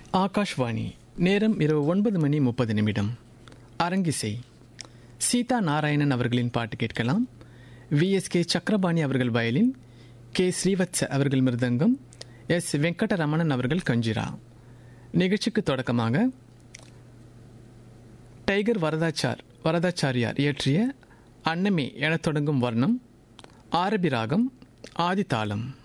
ஆகாஷ்வாணி. நேரம் இரவு 9:30. அரங்கிசை. சீதா நாராயணன் அவர்களின் பாட்டு கேட்கலாம். VSK சக்கரபாணி அவர்கள் வயலின், K ஸ்ரீவத்ச அவர்கள் மிருதங்கம், S வெங்கடரமணன் அவர்கள் கஞ்சிரா. நிகழ்ச்சிக்கு தொடக்கமாக டைகர் வரதாச்சாரியார் இயற்றிய அன்னமே எனத் தொடங்கும் வர்ணம், ஆரபி ராகம், ஆதி தாளம்.